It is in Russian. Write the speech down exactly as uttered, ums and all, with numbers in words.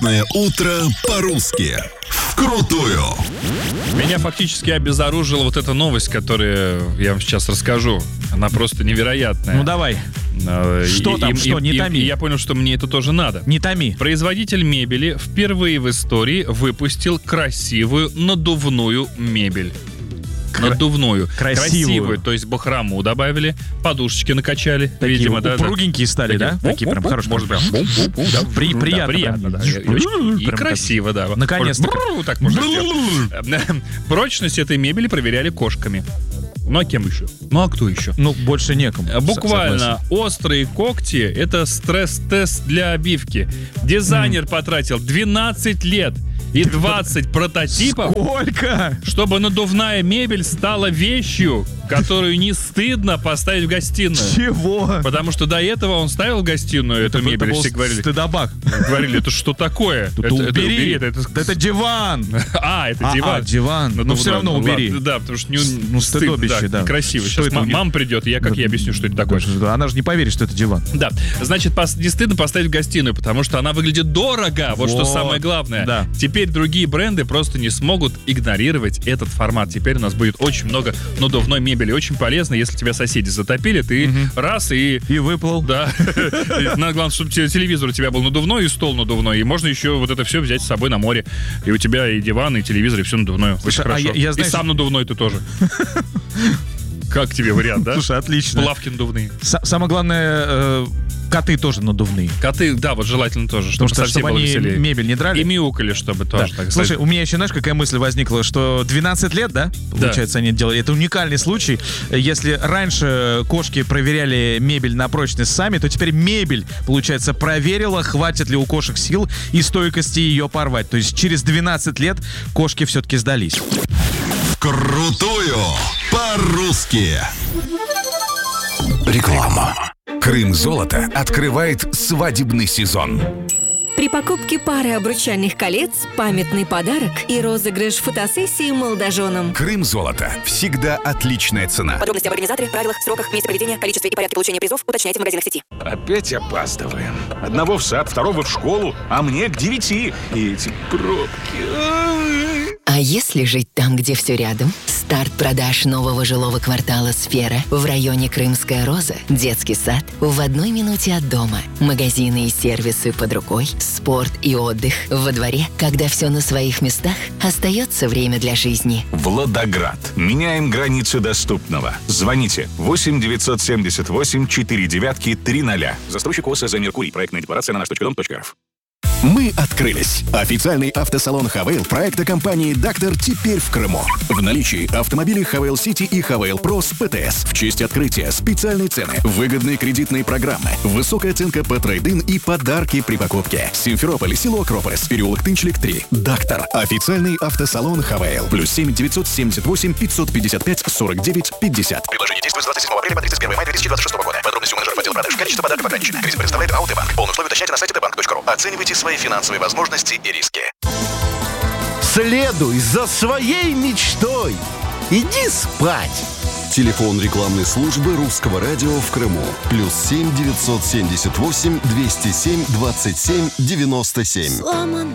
Субботнее утро по-русски. Вкрутую. Меня фактически обезоружила вот эта новость, которую я вам сейчас расскажу. Она просто невероятная. Ну давай. Э, Что и- там, и- что? и- Не и- томи. и я понял, что мне это тоже надо. Не томи. Производитель мебели впервые в истории выпустил красивую надувную мебель. Надувную. Красивую. То есть бахрому добавили, подушечки накачали. Такие видимо, да, да. упругенькие стали, да? Такие прям хорошие. Может, прям бу-бу-бу, да. При- Да, приятно приятно, прям. да. И, очень- и Прям красиво, да. Наконец-то. Бррр, так можно сделать. Прочность этой мебели проверяли кошками. Ну а кем еще? Ну а кто еще? Ну, больше некому. Буквально острые когти — это стресс-тест для обивки. Дизайнер потратил двенадцать лет и двадцать прототипов, Сколько? чтобы надувная мебель стала вещью, которую не стыдно поставить в гостиную. Чего? Потому что до этого он ставил в гостиную эту мебель, был все говорили, стыдобак. говорили, это что такое? Тут Это- это убери. это- это- Да это диван. А, это А, диван. а, диван. Ну, Но ну, все да, равно ну, убери. ладно, да, потому что не, Ну, стыдно, стыдобище, да. некрасиво. Что Сейчас это ма- у них? мама придет, я как ей объясню, что это такое. Она же не поверит, что это диван. Да, значит, пос- не стыдно поставить в гостиную, потому что она выглядит дорого, вот, что Вот, самое главное. да. Теперь другие бренды просто не смогут игнорировать этот формат. Теперь у нас будет очень много надувной мебели. Очень полезно, если тебя соседи затопили, ты раз и... И выплыл. Да. Надо, главное, чтобы те- телевизор у тебя был надувной и стол надувной. И можно еще вот это все взять с собой на море. И у тебя и диван, и телевизор, и все надувное. Очень Слушай, а хорошо. я- я, И знаешь- сам надувной ты тоже. Как тебе вариант, да? Слушай, отлично. Плавки надувные. С- Самое главное, э, коты тоже надувные. Коты, да, вот желательно тоже, Потому чтобы что, совсем чтобы было они веселее. мебель не драли. И мяукали, чтобы Да. тоже так Слушай, сказать. у меня еще, знаешь, какая мысль возникла, что двенадцать лет, да, получается, они делали. Это уникальный случай. Если раньше кошки проверяли мебель на прочность сами, то теперь мебель, получается, проверила, хватит ли у кошек сил и стойкости ее порвать. То есть через двенадцать лет кошки все-таки сдались. Вкрутую по-русски. Реклама. Крым Золото открывает свадебный сезон. При покупке пары обручальных колец памятный подарок и розыгрыш фотосессии молодоженам. Крым Золото. Всегда отличная цена. Подробности об организаторе, правилах, сроках, месте проведения, количестве и порядке получения призов уточняйте в магазинах сети. Опять опаздываем. Одного в сад, второго в школу, а мне к девяти. И эти пробки. Ай. А если жить там, где все рядом? Старт продаж нового жилого квартала «Сфера» в районе Крымская Роза, детский сад в одной минуте от дома, магазины и сервисы под рукой, спорт и отдых во дворе. Когда все на своих местах, остается время для жизни. Владоград. Меняем границы доступного. Звоните восемь девятьсот семьдесят восемь четыре девятки три ноля. Застройщик ОСЗ «Меркурий». Проектная декларация на наш точка дом точка рф. Мы открылись. Официальный автосалон «Хавейл» проекта компании «Дактор» теперь в Крыму. В наличии автомобили «Хавейл Сити» и «Хавейл Про» с ПТС. В честь открытия специальные цены, выгодные кредитные программы, высокая оценка по трейд-ин и подарки при покупке. Симферополь, село Акрополис, переулок Тынчлик три. «Дактор». Официальный автосалон «Хавейл». Плюс семь девятьсот семьдесят восемь пятьсот пятьдесят пять сорок девять пятьдесят. Предложение действует с двадцать седьмого апреля по тридцать первого мая две тысячи двадцать шестого года. Подробности у менеджеров отдела продаж. Количество подарков ограничено. Риск предоставляет Аутебанк. Полные условия уточняйте на сайте дебанк точка ру. Оценивайте свои финансовые возможности и риски. Следуй за своей мечтой. Иди спать. Телефон рекламной службы Русского радио в Крыму. Плюс семь девятьсот семьдесят восемь двести семь двадцать семь девяносто семь.